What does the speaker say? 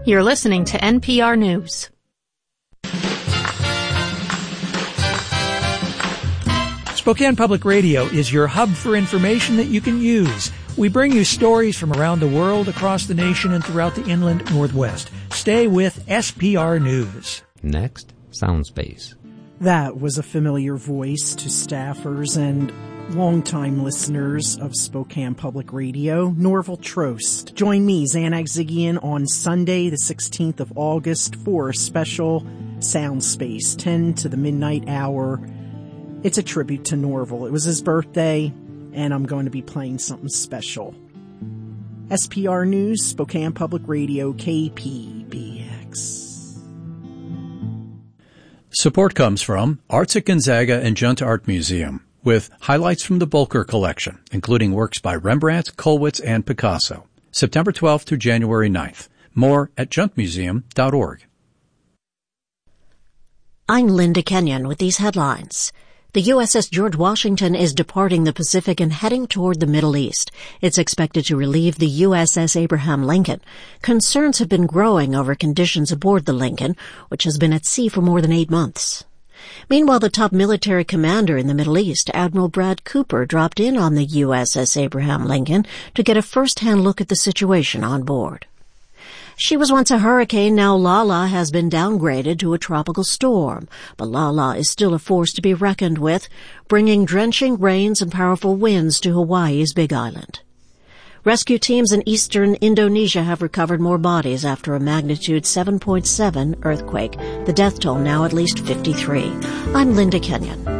You're listening to NPR News. Spokane Public Radio is your hub for information that you can use. We bring you stories from around the world, across the nation, and throughout the inland Northwest. Stay with SPR News. Next, Soundspace. That was a familiar voice to staffers and longtime listeners of Spokane Public Radio, Norval Trost. Join me, Xanag Zigian, on Sunday, the 16th of August, for a special Soundspace, 10 to the midnight hour. It's a tribute to Norval. It was his birthday, and I'm going to be playing something special. SPR News, Spokane Public Radio, KPBX. Support comes from Arts at Gonzaga and Junt Art Museum, with highlights from the Bolker collection, including works by Rembrandt, Kollwitz, and Picasso. September 12th through January 9th. More at juntmuseum.org. I'm Linda Kenyon with these headlines. The USS George Washington is departing the Pacific and heading toward the Middle East. It's expected to relieve the USS Abraham Lincoln. Concerns have been growing over conditions aboard the Lincoln, which has been at sea for more than 8 months. Meanwhile, the top military commander in the Middle East, Admiral Brad Cooper, dropped in on the USS Abraham Lincoln to get a first-hand look at the situation on board. She was once a hurricane. Now Lala has been downgraded to a tropical storm. But Lala is still a force to be reckoned with, bringing drenching rains and powerful winds to Hawaii's Big Island. Rescue teams in eastern Indonesia have recovered more bodies after a magnitude 7.7 earthquake. The death toll now at least 53. I'm Linda Kenyon.